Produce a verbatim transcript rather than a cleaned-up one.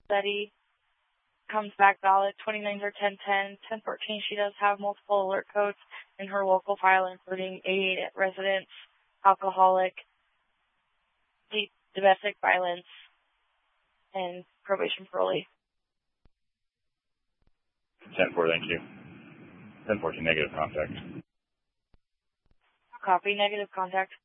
Betty comes back valid. twenty-nines are ten ten. ten fourteen, she does have multiple alert codes in her local file, including aid, residence, alcoholic, deep domestic violence, and probation parolee. ten four, thank you. ten fourteen, negative contact. Copy, negative contact.